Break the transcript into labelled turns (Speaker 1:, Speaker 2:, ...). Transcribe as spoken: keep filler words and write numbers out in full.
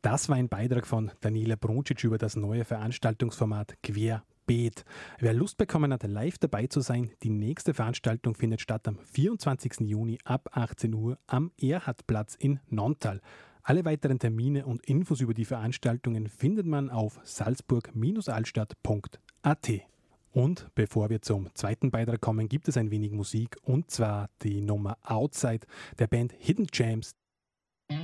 Speaker 1: Das war ein Beitrag von Daniela Bruncic über das neue Veranstaltungsformat Querbeet. Wer Lust bekommen hat, live dabei zu sein, die nächste Veranstaltung findet statt am vierundzwanzigsten Juni ab achtzehn Uhr am Erhardplatz in Nonntal. Alle weiteren Termine und Infos über die Veranstaltungen findet man auf salzburg altstadt punkt a t. Und bevor wir zum zweiten Beitrag kommen, gibt es ein wenig Musik, und zwar die Nummer Outside der Band Hidden Gems.